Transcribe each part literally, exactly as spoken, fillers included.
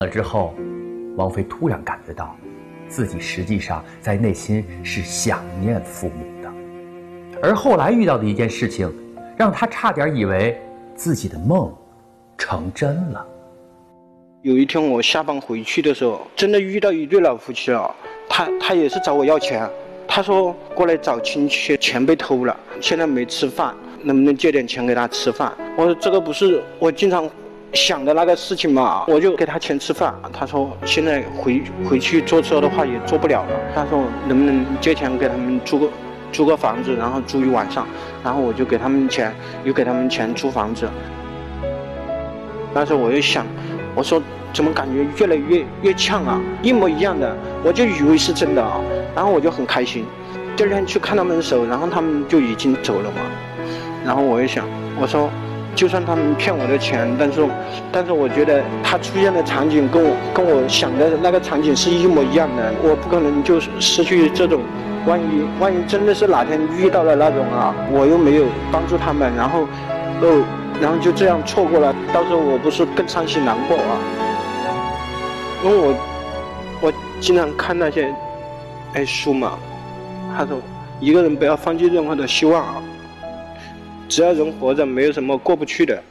了之后，王菲突然感觉到，自己实际上在内心是想念父母的。而后来遇到的一件事情，让她差点以为自己的梦成真了。 有一天我下班回去的时候，真的遇到一对老夫妻了，他他也是找我要钱，他说过来找亲戚，钱被偷了，现在没吃饭，能不能借点钱给他吃饭？我说这个不是我经常想的那个事情嘛，我就给他钱吃饭。他说现在回回去坐车的话也坐不了了，他说能不能借钱给他们租个租个房子，然后租一晚上，然后我就给他们钱，又给他们钱租房子。那时候我就想，我说怎么感觉越来越越呛啊，一模一样的，我就以为是真的啊，然后我就很开心。第二天去看他们的时候，然后他们就已经走了嘛，然后我就想，我说就算他们骗我的钱，但是但是我觉得他出现的场景跟我跟我想的那个场景是一模一样的，我不可能就失去这种，万一万一真的是哪天遇到了那种啊，我又没有帮助他们，然后哦。然后就这样错过了，到时候我不是更伤心难过啊？因为我我经常看那些哎书嘛，他说一个人不要放弃任何的希望啊，只要人活着，没有什么过不去的。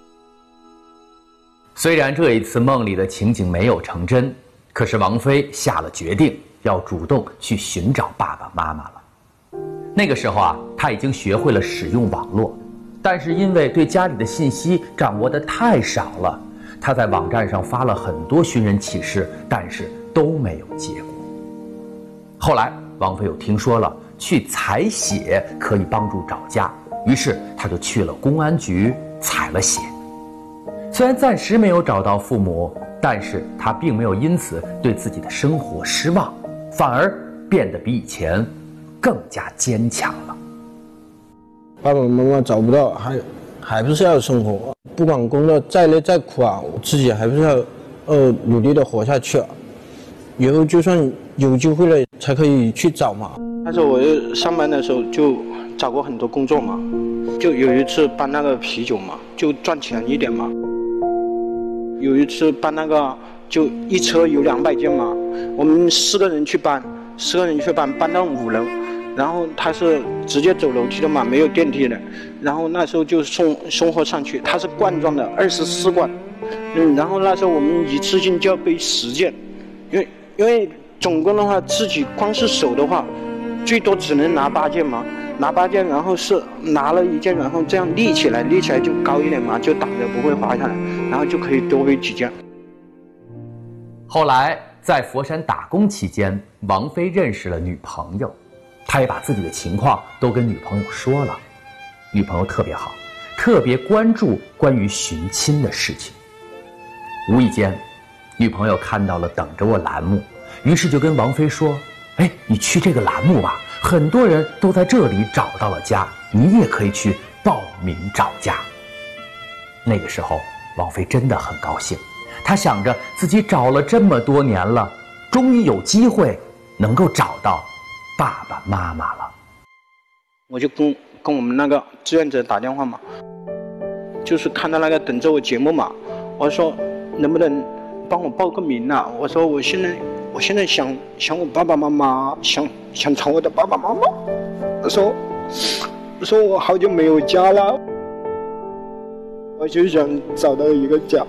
虽然这一次梦里的情景没有成真，可是王菲下了决定，要主动去寻找爸爸妈妈了。那个时候啊，她已经学会了使用网络。但是因为对家里的信息掌握得太少了，他在网站上发了很多寻人启事，但是都没有结果。后来王菲又听说了去采血可以帮助找家，于是他就去了公安局采了血。虽然暂时没有找到父母，但是他并没有因此对自己的生活失望，反而变得比以前更加坚强了。 爸爸妈妈找不到，还还不是要生活，不管工作再累再苦啊，我自己还不是要呃努力的活下去啊。以后就算有机会了，才可以去找嘛。 那时候我就上班的时候就找过很多工作嘛，就有一次搬那个啤酒嘛，就赚钱一点嘛。有一次搬那个就一车有两百件嘛，我们四个人去搬，四个人去搬，搬到五楼。然后他是直接走楼梯的嘛，没有电梯的。然后那时候就送送货上去，它是罐装的，二十四罐。嗯，然后那时候我们一次性就要背十件，因为因为总共的话，自己光是手的话，最多只能拿八件嘛，拿八件，然后是拿了一件，然后这样立起来，立起来就高一点嘛，就打着不会滑下来，然后就可以多背几件。 后来在佛山打工期间，王菲认识了女朋友。他也把自己的情况都跟女朋友说了，女朋友特别好，特别关注关于寻亲的事情。无意间，女朋友看到了等着我栏目，于是就跟王菲说，哎，你去这个栏目吧，很多人都在这里找到了家，你也可以去报名找家。那个时候王菲真的很高兴，她想着自己找了这么多年了，终于有机会能够找到爸爸妈妈了。 我就跟跟我们那个志愿者打电话嘛，就是看到那个等着我节目嘛，我说能不能帮我报个名啊？我说我现在我现在想想我爸爸妈妈，想想找我的爸爸妈妈。我说我说我好久没有家了，我就想找到一个家。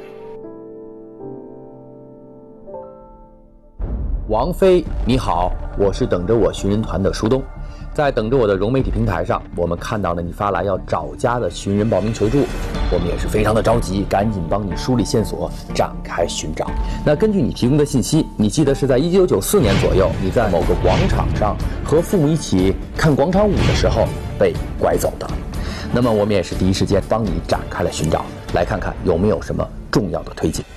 王菲，你好，我是等着我寻人团的舒东。在等着我的融媒体平台上，我们看到了你发来要找家的寻人报名求助，我们也是非常的着急，赶紧帮你梳理线索，展开寻找。那根据你提供的信息，你记得是在一九九四年左右，你在某个广场上和父母一起看广场舞的时候被拐走的。那么我们也是第一时间帮你展开了寻找，来看看有没有什么重要的推进。